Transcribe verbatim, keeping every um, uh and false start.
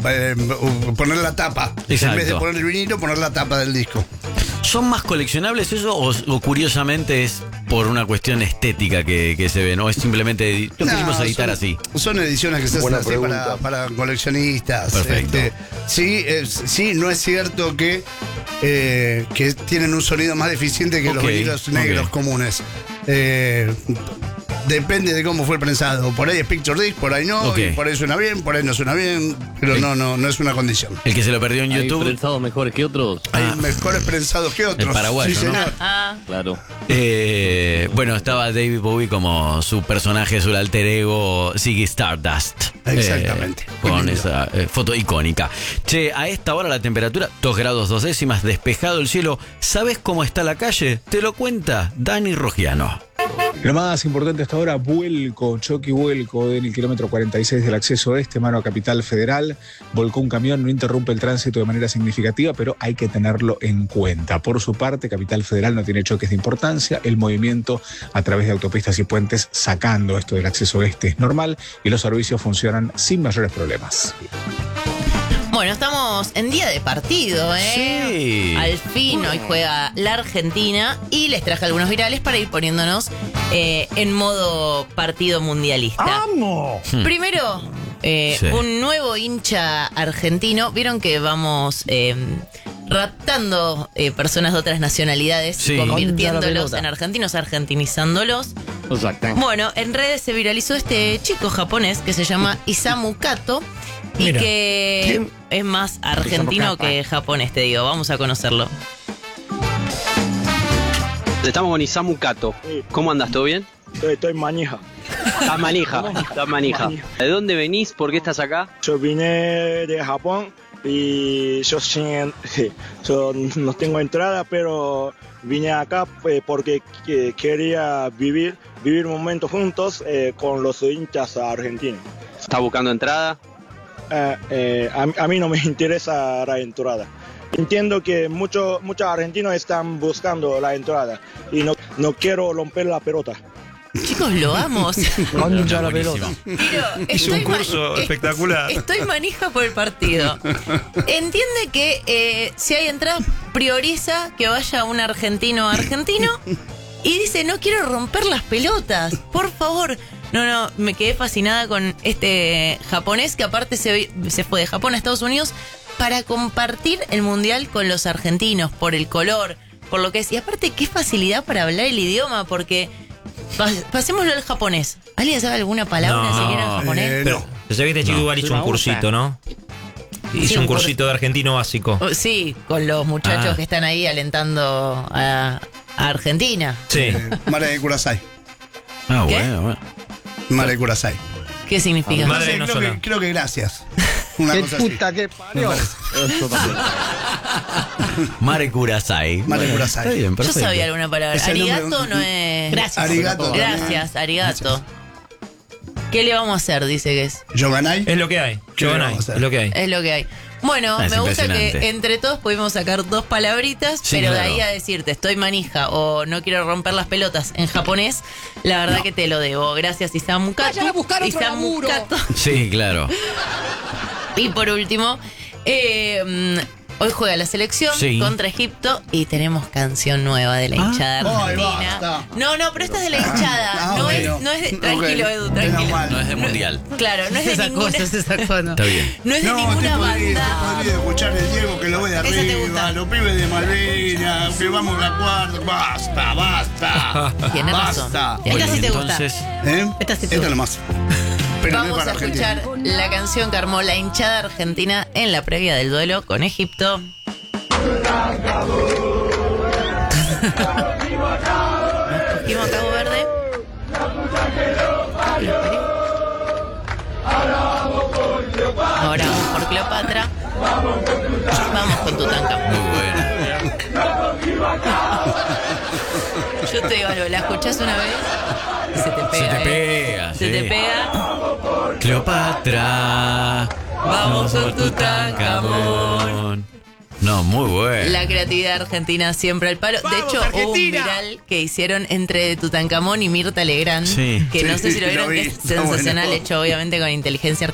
eh, poner la tapa. Exacto. En vez de poner el vinilo, poner la tapa del disco. ¿Son más coleccionables eso o, o curiosamente es por una cuestión estética que, que se ven? ¿O es simplemente lo No, quisimos editar son, así? Son ediciones que se hacen Buena así pregunta. para, para coleccionistas. Perfecto. Este, sí, es, sí, no es cierto que, eh, que tienen un sonido más deficiente que Ok, los vinilos negros ok. comunes. Eh, Depende de cómo fue el prensado. Por ahí es picture disc, por ahí no, Ok. y por ahí suena bien, por ahí no suena bien, pero no, no, no es una condición. El que se lo perdió en Hay YouTube. prensados mejores que otros. Hay Ah. mejores prensados que otros. El paraguayo, sí, ¿no? señor. Ah, Claro. Eh, bueno, estaba David Bowie como su personaje, su alter ego, Ziggy Stardust. Exactamente. Eh, Muy con lindo. esa eh, foto icónica. Che, a esta hora la temperatura, dos grados dos décimas, despejado el cielo. ¿Sabes cómo está la calle? Te lo cuenta Dani Rogiano. Lo más importante hasta ahora, vuelco, choque y vuelco en el kilómetro cuarenta y seis del acceso este, mano a Capital Federal. Volcó un camión, no interrumpe el tránsito de manera significativa, pero hay que tenerlo en cuenta. Por su parte, Capital Federal no tiene choques de importancia. El movimiento a través de autopistas y puentes, sacando esto del acceso este, es normal y los servicios funcionan sin mayores problemas. bueno, estamos en día de partido, ¿eh? Sí. Al fin hoy juega la Argentina y les traje algunos virales para ir poniéndonos eh, en modo partido mundialista. ¡Vamos! Primero, eh, Sí. un nuevo hincha argentino. Vieron que vamos eh, raptando eh, personas de otras nacionalidades, Sí. convirtiéndolos en argentinos, argentinizándolos. Exacto. Bueno, en redes se viralizó este chico japonés que se llama Isamu Kato y Mira. que es más argentino que japonés, te digo. Vamos a conocerlo. Estamos con Isamu Kato. ¿Cómo andas? ¿Todo bien? Estoy, estoy manija. Estás manija, estás manija. ¿De dónde venís? ¿Por qué estás acá? Yo vine de Japón y yo, sin, yo no tengo entrada, pero vine acá eh, porque eh, quería vivir, vivir momentos juntos eh, con los hinchas argentinos. ¿Estás buscando entrada? Eh, eh, a, a mí no me interesa la entrada. Entiendo que muchos muchos argentinos están buscando la entrada y no, no quiero romper la pelota. Chicos, lo amo. o sea, Concha la Buenísimo. pelota. pero Hizo un estoy ma- curso est- espectacular. Estoy manija por el partido. Entiende que eh, si hay entrada, prioriza que vaya un argentino argentino y dice, no quiero romper las pelotas, por favor. No, no, me quedé fascinada con este japonés que aparte se, vi- se fue de Japón a Estados Unidos para compartir el mundial con los argentinos, por el color, por lo que es. Y aparte, qué facilidad para hablar el idioma, porque pas- pasémoslo al japonés. ¿Alguien sabe alguna palabra No. siquiera en japonés? Eh, no. Yo sé que este chico No. igual hizo un cursito, ¿no? Hizo Sí, un un cur- cursito de argentino básico. Oh, sí, con los muchachos Ah. que están ahí alentando a, a Argentina. Sí. Eh, Mare de Curasai. Ah, ¿Qué? bueno, bueno. Mare de Curasai. ¿Qué significa? Madre No sé, no creo, sola. que, creo que gracias. Una ¡Qué cosa así. puta que parió! Eso también. Mare Kurasai. Mare Kurasai. Está bien, Yo perfecto. sabía alguna palabra. Es el nombre de Arigato un- no es. Gracias. Arigato. Gracias, arigato. ¿Qué le vamos a hacer? Dice que es. Yoganai. Es lo que hay. ¿Qué Yo le no vamos a hacer? Es lo que hay. Es lo que hay. Bueno, Ah, es me gusta que impresionante. entre todos pudimos sacar dos palabritas, Sí, pero de claro. ahí a decirte estoy manija o no quiero romper las pelotas en japonés, la verdad que te lo debo. Gracias, Isamu Kato. Vayan a buscar otro Isamu laburo. Kato. Sí, claro. Y por último, eh, mm, hoy juega la selección Sí. contra Egipto y tenemos canción nueva de la hinchada Ay, argentina. basta. No, no, pero esta es de la hinchada. Ah, no, bueno. es, no es de. Tranquilo, Ok. Edu, Menos tranquilo. mal. No es de mundial. Claro, no es de Se sacó, ninguna. se sacó, no. Está bien. No es de No, te ninguna podría, te banda. podría escuchar el Diego que lo ve de Esa te gusta. arriba, los pibes de Malvinas, que vamos a la cuarta. Basta, basta. Tienes razón. Basta. Esta sí te gusta. Entonces, ¿Eh? Esta sí te Esta gusta. nomás. Pero no es Vamos para a Argentina. escuchar la canción que armó la hinchada argentina en la previa del duelo con Egipto. Cogimos a Cabo Verde. Ahora vamos por Cleopatra. Vamos con Tutankamón. muy buena. Yo te digo algo, la escuchás una vez y se te pega. Se te ¿eh? pega, Se sí. te pega. Cleopatra. Vamos con Tutankamón. No, muy bueno. La creatividad argentina siempre al palo. De hecho, hubo un viral que hicieron entre Tutankamón y Mirta Legrand. Sí. Que no Sí, sé si lo lo vieron, vi, que es está sensacional, bueno. hecho obviamente con inteligencia